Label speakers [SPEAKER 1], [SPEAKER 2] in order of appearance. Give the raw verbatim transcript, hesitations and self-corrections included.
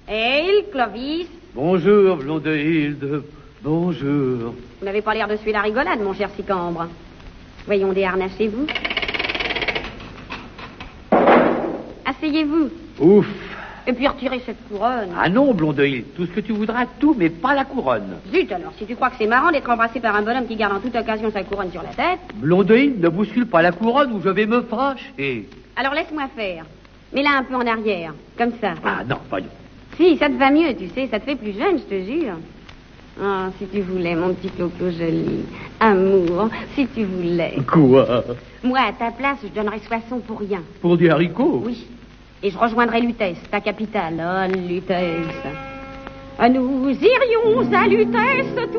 [SPEAKER 1] Hé, Clovis.
[SPEAKER 2] Bonjour, Blondehilde. Bonjour.
[SPEAKER 1] Vous n'avez pas l'air de suer la rigolade, mon cher Sicambre. Voyons, déharnachez-vous. Asseyez-vous.
[SPEAKER 2] Ouf.
[SPEAKER 1] Et puis retirez cette couronne.
[SPEAKER 2] Ah non, Blondehilde, tout ce que tu voudras, tout, mais pas la couronne.
[SPEAKER 1] Zut alors, si tu crois que c'est marrant d'être embrassé par un bonhomme qui garde en toute occasion sa couronne sur la tête...
[SPEAKER 2] Blondehilde, ne bouscule pas la couronne ou je vais me fâcher.
[SPEAKER 1] Alors laisse-moi faire. Mets-la un peu en arrière, comme ça.
[SPEAKER 2] Ah non, voyons.
[SPEAKER 1] Si, ça te va mieux, tu sais, ça te fait plus jeune, je te jure. Ah, si tu voulais, mon petit coco joli. Amour, si tu voulais.
[SPEAKER 2] Quoi?
[SPEAKER 1] Moi, à ta place, je donnerais soixante pour rien.
[SPEAKER 2] Pour des haricots?
[SPEAKER 1] Oui. Et je rejoindrais Lutèce, ta capitale. Oh, Lutèce. Ah, nous irions à Lutèce